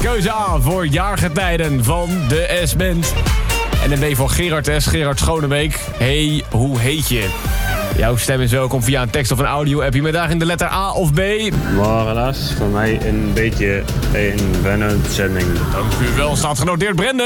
Keuze A voor jaargetijden van de S-band. En een B voor Gerard S. Gerard Schonebeek. Hey, hoe heet je? Jouw stem is welkom via een tekst of een audio-appje met daarin de letter A of B. Maar helaas, voor mij een beetje een wennende zending. Dank u wel, staat genoteerd, Brenda.